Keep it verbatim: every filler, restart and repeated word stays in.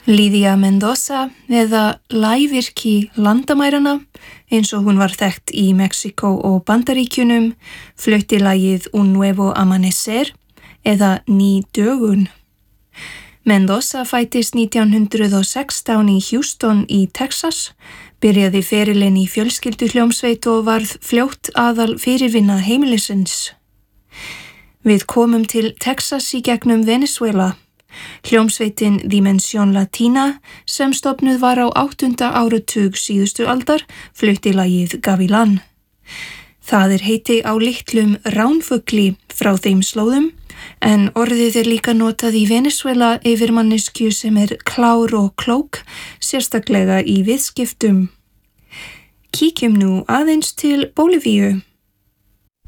Lídia Mendoza eða lævirki landamæranna eins og hún var þekkt í Mexíkó og Bandaríkjunum flutti lagið Un Nuevo Amanecer eða Ný dögun. Mendoza fættist nítján hundrað og sextán í Houston í Texas, byrjaði ferilinn í fjölskylduhljómsveit og varð fljótt aðal fyrirvinna heimilisins. Við komum til Texas í gegnum Venezuela. Hljómsveitin Dimension Latina sem stofnuð var á áttunda áratug síðustu aldar flutti lagið Gavilán. Það er heiti á litlum ránfugli frá þeim slóðum en orðið er líka notað í Venezuela yfir manneskju sem er klár og klók, sérstaklega í viðskiptum. Kíkjum nú aðeins til Bólivíu.